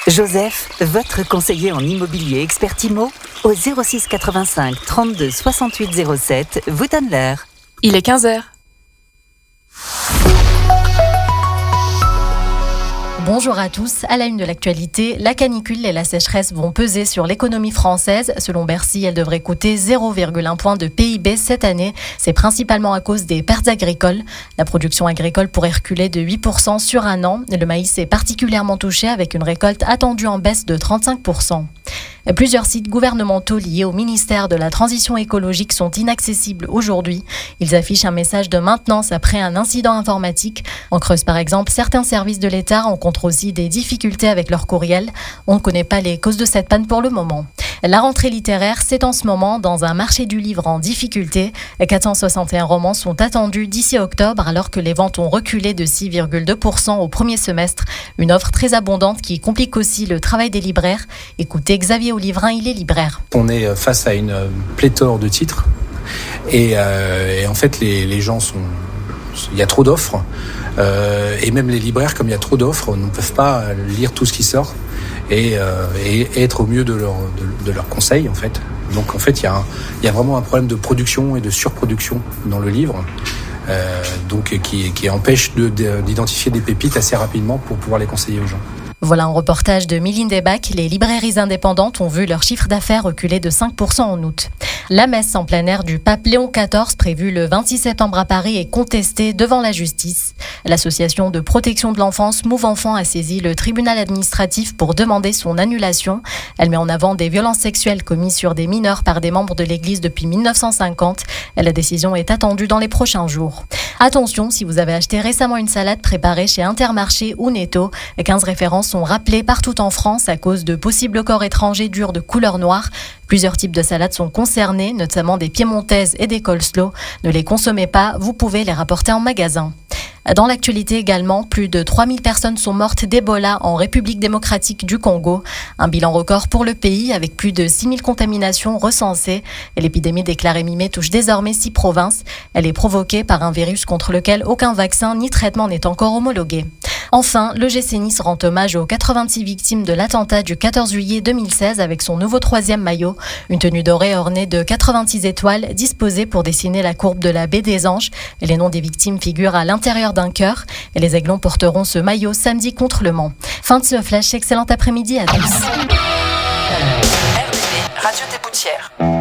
Joseph, votre conseiller en immobilier expert IMO, au 06 85 32 68 07, vous donne l'heure. Il est 15h. Bonjour à tous. À la une de l'actualité, la canicule et la sécheresse vont peser sur l'économie française. Selon Bercy, elle devrait coûter 0,1 point de PIB cette année. C'est principalement à cause des pertes agricoles. La production agricole pourrait reculer de 8% sur un an. Le maïs est particulièrement touché avec une récolte attendue en baisse de 35%. Plusieurs sites gouvernementaux liés au ministère de la Transition écologique sont inaccessibles aujourd'hui. Ils affichent un message de maintenance après un incident informatique. En Creuse, par exemple, certains services de l'État rencontrent aussi des difficultés avec leur courriel. On ne connaît pas les causes de cette panne pour le moment. La rentrée littéraire, c'est en ce moment dans un marché du livre en difficulté. 461 romans sont attendus d'ici octobre alors que les ventes ont reculé de 6,2% au premier semestre. Une offre très abondante qui complique aussi le travail des libraires. Écoutez Xavier Olivrin, il est libraire. On est face à une pléthore de titres et en fait les gens il y a trop d'offres et même les libraires, comme il y a trop d'offres, ne peuvent pas lire tout ce qui sort et être au mieux de leurs conseils en fait. Donc en fait il y a vraiment un problème de production et de surproduction dans le livre. Donc qui empêche d'identifier des pépites assez rapidement pour pouvoir les conseiller aux gens. Voilà un reportage de Mylène Debac. Les librairies indépendantes ont vu leur chiffre d'affaires reculer de 5% en août. La messe en plein air du pape Léon XIV, prévue le 26 septembre à Paris, est contestée devant la justice. L'association de protection de l'enfance Move Enfant a saisi le tribunal administratif pour demander son annulation. Elle met en avant des violences sexuelles commises sur des mineurs par des membres de l'Église depuis 1950. La décision est attendue dans les prochains jours. Attention, si vous avez acheté récemment une salade préparée chez Intermarché ou Netto, 15 références sont rappelées partout en France à cause de possibles corps étrangers durs de couleur noire. Plusieurs types de salades sont concernés, notamment des piémontaises et des coleslaw. Ne les consommez pas, vous pouvez les rapporter en magasin. Dans l'actualité également, plus de 3000 personnes sont mortes d'Ebola en République démocratique du Congo. Un bilan record pour le pays avec plus de 6000 contaminations recensées. L'épidémie déclarée mi-mai touche désormais 6 provinces. Elle est provoquée par un virus contre lequel aucun vaccin ni traitement n'est encore homologué. Enfin, le GC Nice rend hommage aux 86 victimes de l'attentat du 14 juillet 2016 avec son nouveau 3e maillot. Une tenue dorée ornée de 86 étoiles disposée pour dessiner la courbe de la baie des Anges. Les noms des victimes figurent à l'intérieur d'un cœur. Et les Aiglons porteront ce maillot samedi contre Le Mans. Fin de ce flash, excellent après-midi à tous. RDP, Radio des Boutières.